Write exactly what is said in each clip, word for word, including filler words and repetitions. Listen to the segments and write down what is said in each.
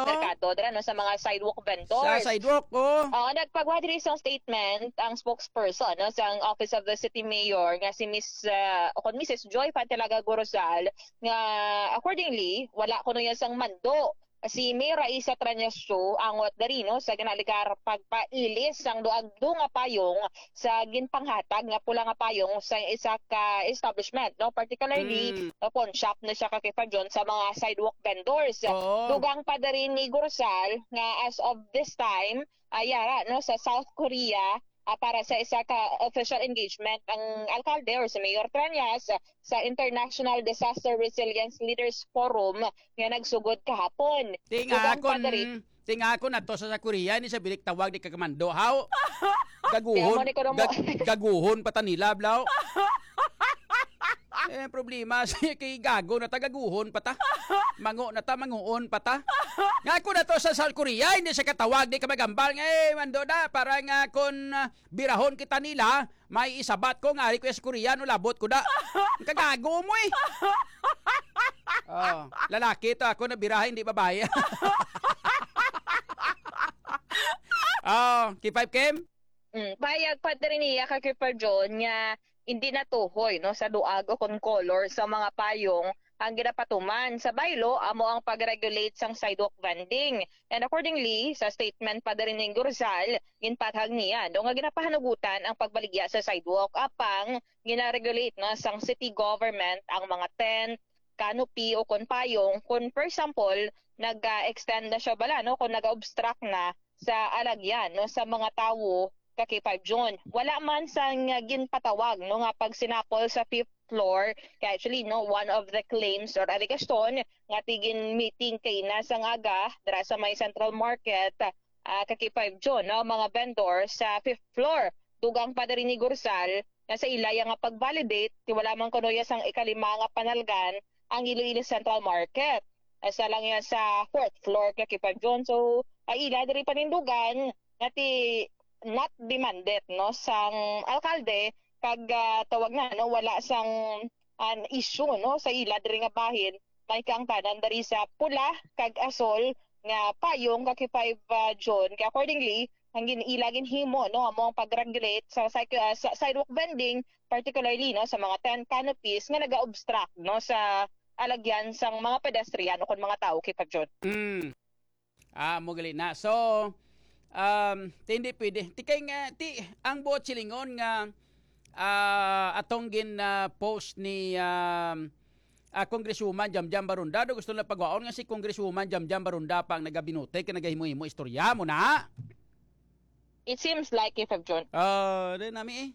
oh. merkado dira no sa mga sidewalk vendors. Sa sidewalk oh. Uh, nagpagawa diri isang statement ang spokesperson no sa Office of the City Mayor nga si Miss uh, o kon Missus Joy Pantelaga Gorosal nga accordingly wala kuno yan sang mando si Mayor Raisa Tranyasyo ang wat dari no sa ganalikar pagpailis sang duagdo nga payong sa ginpanghatag nga pula nga payong sa isa ka establishment no particularly mm. uh, pawn shop na siya kakipa John sa mga sidewalk vendors. Oh. Dugang pa dari ni Gorosal nga as of this time ayara no sa South Korea uh, para sa isa ka official engagement ang alkalde or sa Mayor Tranyas uh, sa International Disaster Resilience Leaders Forum nga nagsugod kahapon. Tinga kon tinga kon ato sa Korea ni sa bilik tawag di kakamando how gaguhon gag, gaguhon pa ta nila blaw. Eh problema siya kay gago na tagaguhon pa ta. Mango na ta manguon pa ta. Nga ko na to sa South Korea hindi siya katawag di ka magambal nga eh mando na para nga kon uh, birahon kita nila may isabat ko nga request Korea no labot ko da. Kagago mo eh. Oh, lalaki to ako na birahin di babae. Oh, K five Kim? Mm, bayag pa rin niya kakipa John nga hindi natuhoy no sa duago kon color sa mga payong ang ginapatuman sa baylo amo ang pag-regulate sang sidewalk vending. And accordingly sa statement pa rin ni Gorosal ginpathag niya do nga ginapahanugutan ang pagbaligya sa sidewalk apang gina-regulate no sang city government ang mga tent, canopy o kon payong kung for example nag-extend na siya bala no kung nag-obstruct na sa alagyan no sa mga tawo kakipag John. Wala man sang uh, ginpatawag no nga pag sinapol sa fifth floor kaya actually no one of the claims or allegation nga tigin meeting kay na sang aga dira sa may Central Market uh, kakipag John no mga vendor sa fifth floor dugang pa rin ni Gorosal nga sa ilaya nga pag-validate ti wala man kuno ya sang ikalima nga panalgan ang Iloilo Central Market. Asa lang yan sa fourth floor kakipag John. So ay ila diri panindugan nga ti not demanded no sang alkalde kag uh, tawag na no wala sang an issue no sa ila diri nga bahin kay kang tanan dari sa pula kag asol nga payong kaki five uh, John kay accordingly ang ginila ginhimo no amo ang pag-regulate sa, sa, sa sidewalk vending particularly no sa mga tent canopies nga naga-obstruct no sa alagyan sang mga pedestrian o kon mga tao kay John. Mm. Ah mo gali na. So Um, hindi pwede. Tikay nga, ti, ang buot silingon nga uh, atong gin uh, post ni um, uh, Congresswoman Jamjam Barunda. Do gusto na pagwaon nga si Congresswoman Jamjam Barunda pang nagabinote ka nagahimo-himo istorya mo na. It seems like if I've John. Ah, uh, din nami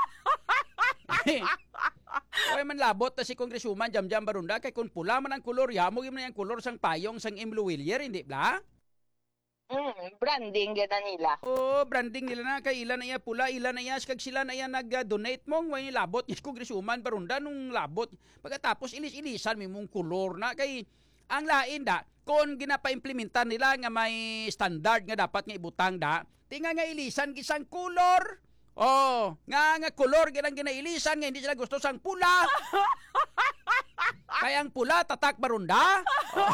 eh. Oy man labot ta si Congresswoman Jamjam Barunda kay kun pula man ang kolor ya mo gyud man ang kolor sang payong sang Emlo Willier hindi bla? Mm, branding gina nila. Oh, branding nila na kay ilan na iya pula, ilan na iya kag sila na iya nag-donate mong way labot ni Congresswoman Barunda nung labot. Pagkatapos ilis-ilisan mi mong kolor na kay ang lain da kon ginapa-implementan nila nga may standard nga dapat nga ibutang da, tinga nga ilisan gisang kolor. Oh, nga nga kolor ginang ginailisan nga hindi sila gusto sang pula. Kaya ang pula tatak Barunda. Oh.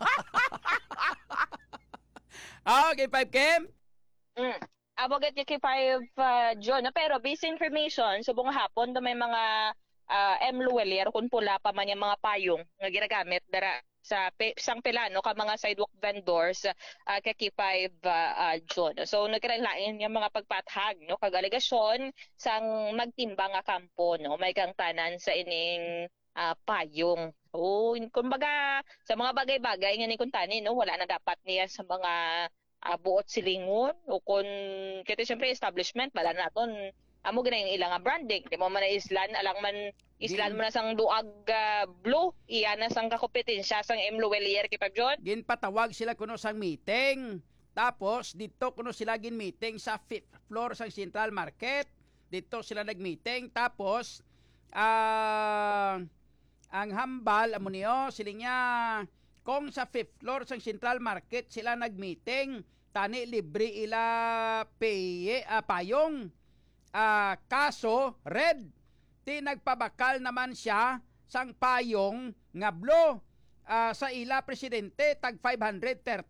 Ah, okay, five Kim? Mm. Abogat yung kay five uh, John. Pero base information, subong hapon na may mga uh, M. Luwelier kung pula pa man yung mga payong nga ginagamit dara sa pe, sang pilano ka mga sidewalk vendors uh, kay five uh, uh, John. So nagkarain yung mga pagpathag no kag alegasyon sang magtimbang nga kampo no may kang tanan sa ining uh, payong. So, kumbaga, sa mga bagay-bagay nga ni kuntani, no, wala na dapat niya sa mga uh, buot silingon o kung, kaya siyempre establishment, wala na naton, amo gina yung ilang branding, di mo man na islan, alang man, islan mo na sang duag uh, blue, iya na sang kakompetensya sang M. Luwelier, kipag John? Gin patawag sila kuno sang meeting, tapos dito kuno sila gin meeting sa fifth floor sang Central Market, dito sila nag-meeting, tapos, ah, uh, ang hambal amo niyo siling niya kung sa fifth floor sa Central Market sila nagmeeting tani libre ila paye uh, payong uh, kaso red ti nagpabakal naman siya sang payong nga blue uh, sa ila presidente tag five hundred thirty